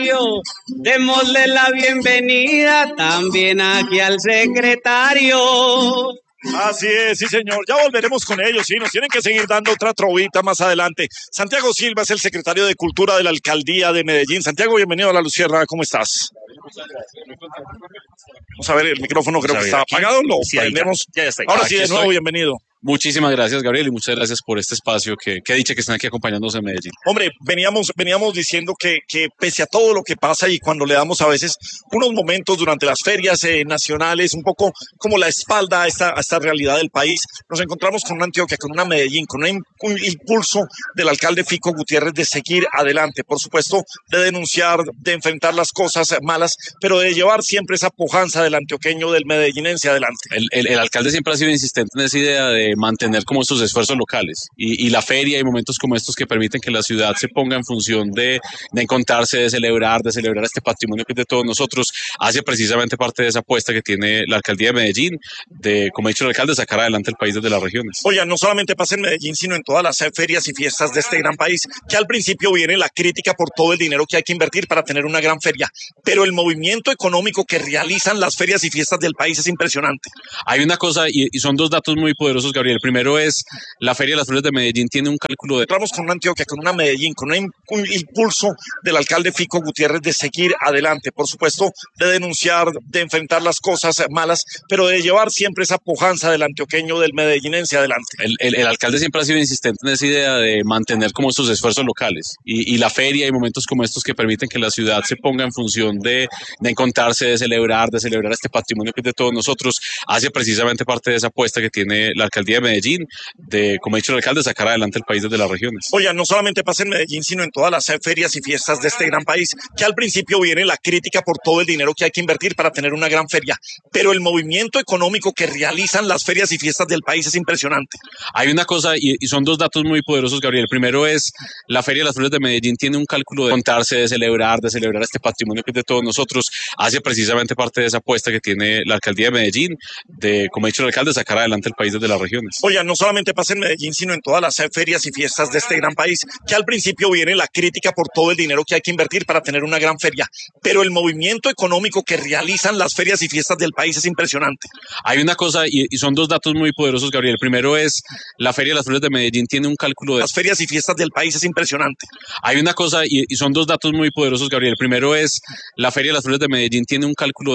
Démosle la bienvenida también aquí al secretario. Así es, sí señor, ya volveremos con ellos, sí, nos tienen que seguir dando otra trovita más adelante. Santiago Silva es el secretario de Cultura de la Alcaldía de Medellín. Santiago, bienvenido a La Luciérnaga, ¿cómo estás? Vamos a ver, el micrófono creo que está apagado, lo prendemos. Ya está. Ahora sí, de nuevo, bienvenido. Muchísimas gracias, Gabriel, y muchas gracias por este espacio que dicha que están aquí acompañándonos en Medellín. Hombre, veníamos diciendo que pese a todo lo que pasa y cuando le damos a veces unos momentos durante las ferias nacionales, un poco como la espalda a esta realidad del país, nos encontramos con una Antioquia, con una Medellín, con un impulso del alcalde Fico Gutiérrez de seguir adelante, por supuesto, de denunciar, de enfrentar las cosas malas, pero de llevar siempre esa pujanza del antioqueño, del medellinense adelante. El alcalde siempre ha sido insistente en esa idea de mantener como estos esfuerzos locales y la feria y momentos como estos que permiten que la ciudad se ponga en función de encontrarse, de celebrar este patrimonio que es de todos nosotros, hace precisamente parte de esa apuesta que tiene la alcaldía de Medellín, de, como ha dicho el alcalde, sacar adelante el país desde las regiones. Oye, no solamente pasa en Medellín, sino en todas las ferias y fiestas de este gran país, que al principio viene la crítica por todo el dinero que hay que invertir para tener una gran feria, pero el movimiento económico que realizan las ferias y fiestas del país es impresionante. Hay una cosa, y son dos datos muy poderosos, Gabriel. El primero es, la Feria de las Flores de Medellín tiene un cálculo de... Entramos con una Antioquia, con una Medellín, con un impulso del alcalde Fico Gutiérrez de seguir adelante, por supuesto, de denunciar, de enfrentar las cosas malas, pero de llevar siempre esa pujanza del antioqueño, del medellinense adelante. El alcalde siempre ha sido insistente en esa idea de mantener como estos esfuerzos locales y la feria y momentos como estos que permiten que la ciudad se ponga en función de encontrarse, de celebrar este patrimonio que es de todos nosotros, hace precisamente parte de esa apuesta que tiene la alcaldía de Medellín, de, como ha dicho el alcalde, sacar adelante el país desde las regiones. Oye, no solamente pasa en Medellín, sino en todas las ferias y fiestas de este gran país, que al principio viene la crítica por todo el dinero que hay que invertir para tener una gran feria, pero el movimiento económico que realizan las ferias y fiestas del país es impresionante. Hay una cosa, y son dos datos muy poderosos, Gabriel. El primero es, la Feria de las Flores de Medellín tiene un cálculo de contarse, de celebrar este patrimonio que es de todos nosotros, hace precisamente parte de esa apuesta que tiene la alcaldía de Medellín, de, como ha dicho el alcalde, sacar adelante el país desde las regiones. Oye, no solamente pasa en Medellín, sino en todas las ferias y fiestas de este gran país, que al principio viene la crítica por todo el dinero que hay que invertir para tener una gran feria, pero el movimiento económico que realizan las ferias y fiestas del país es impresionante. Hay una cosa, y son dos datos muy poderosos, Gabriel. El primero es, la Feria de las Flores de Medellín tiene un cálculo de... Las ferias y fiestas del país es impresionante. Hay una cosa, y son dos datos muy poderosos, Gabriel. El primero es, la Feria de las Flores de Medellín tiene un cálculo de...